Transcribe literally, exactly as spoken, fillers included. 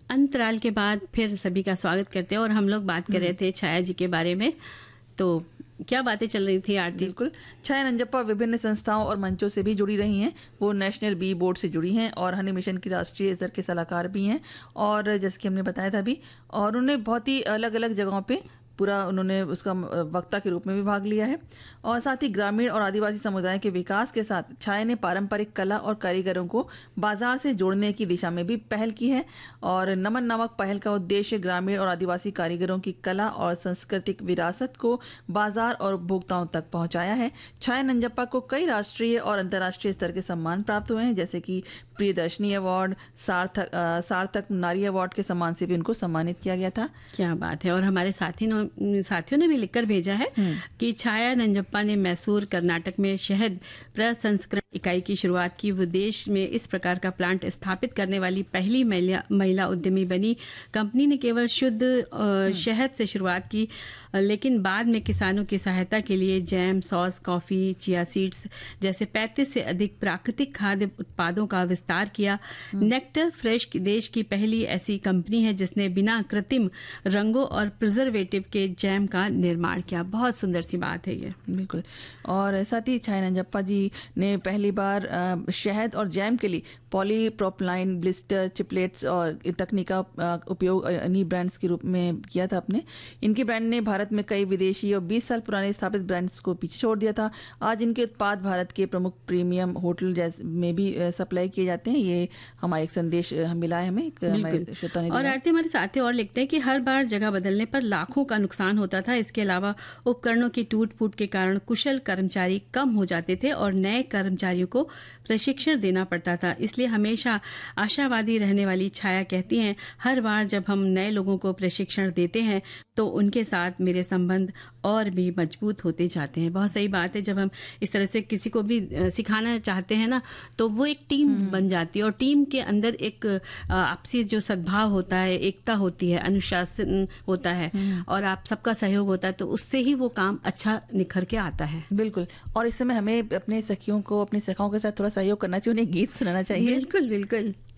अंतराल के बाद फिर सभी का स्वागत करते हैं और हम लोग बात कर रहे थे छाया जी के बारे में। तो क्या बातें चल रही थी आरती? बिल्कुल, छाया नंजप्पा विभिन्न संस्थाओं और मंचों से भी जुड़ी रही हैं। वो नेशनल बी बोर्ड से जुड़ी हैं और हनी मिशन की राष्ट्रीय स्तर के सलाहकार भी हैं, और जैसे कि हमने बताया था अभी, और उन्हें बहुत ही अलग अलग जगहों पे पूरा उन्होंने उसका वक्ता के रूप में भी भाग लिया है। और साथ ही ग्रामीण और आदिवासी समुदाय के विकास के साथ छाया ने पारंपरिक कला और कारीगरों को बाजार से जोड़ने की दिशा में भी पहल की है। और नमन नामक पहल का उद्देश्य ग्रामीण और आदिवासी कारीगरों की कला और सांस्कृतिक विरासत को बाजार और उपभोक्ताओं तक पहुंचाया है। छाया नंजप्पा को कई राष्ट्रीय और अंतर्राष्ट्रीय स्तर के सम्मान प्राप्त हुए हैं, जैसे कि प्रियदर्शनी अवार्ड, सार्थक सार्थक नारी अवार्ड के सम्मान से भी उनको सम्मानित किया गया था। क्या बात है। और हमारे साथी साथियों ने भी लिखकर भेजा है कि छाया नंजप्पा ने मैसूर कर्नाटक में शहद प्रसंस्करण इकाई की शुरुआत की। वो देश में इस प्रकार का प्लांट स्थापित करने वाली पहली महिला महिला उद्यमी बनी। कंपनी ने केवल शुद्ध शहद से शुरुआत की, लेकिन बाद में किसानों की सहायता के लिए jam, sauce, coffee, chia seeds जैसे पैंतीस से अधिक प्राकृतिक खाद्य उत्पादों का विस्तार किया। नेक्टर फ्रेश देश की पहली ऐसी कंपनी है जिसने बिना कृत्रिम रंगों और प्रिजर्वेटिव के जैम का निर्माण किया। बहुत सुंदर सी बात है ये। बिल्कुल। और साथ ही छाया नंजप्पा जी ने पहली बार शहद और जैम के लिए पॉलीप्रोपलाइन ब्लिस्टर चिपलेट्स और तकनीक का उपयोग इन्हीं ब्रांड्स के रूप में किया था अपने। इनके ब्रांड ने भारत में कई विदेशी और बीस साल पुराने स्थापित ब्रांड्स को पीछे छोड़ दिया था। आज इनके उत्पाद भारत के प्रमुख प्रीमियम होटल में भी सप्लाई किए जाते हैं। ये हमारा एक संदेश मिला है हमें, श्रोता ने। और आरती हमारे साथी और लिखते हैं कि हर बार जगह बदलने पर लाखों का नुकसान होता था। इसके अलावा उपकरणों की टूट फूट के कारण कुशल कर्मचारी कम हो जाते थे और नए कर्मचारियों को प्रशिक्षण देना पड़ता था। इसलिए हमेशा आशावादी रहने वाली छाया कहती हैं, हर बार जब हम नए लोगों को प्रशिक्षण देते हैं तो उनके साथ मेरे संबंध और भी मजबूत होते जाते हैं। बहुत सही बात है। जब हम इस तरह से किसी को भी सिखाना चाहते हैं ना, तो वो एक टीम बन जाती है और टीम के अंदर एक आपसी जो सद्भाव होता है, एकता होती है, अनुशासन होता है और आप सबका सहयोग होता है, तो उससे ही वो काम अच्छा निखर के आता है। बिल्कुल। और इस समय हमें अपने सखियों को, अपने सखाओं के साथ थोड़ा सहयोग करना चाहिए, उन्हें गीत सुनाना चाहिए। बिल्कुल बिल्कुल।